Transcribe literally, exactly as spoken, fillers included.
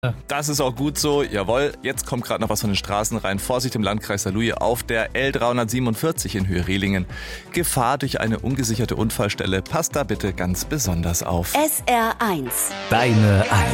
Das ist auch gut so, jawohl. Jetzt kommt gerade noch was von den Straßen rein. Vorsicht im Landkreis Saarlouis auf der L dreihundertsiebenundvierzig in Höhe Rehlingen. Gefahr durch eine ungesicherte Unfallstelle. Passt da bitte ganz besonders auf. S R eins. Deine eins.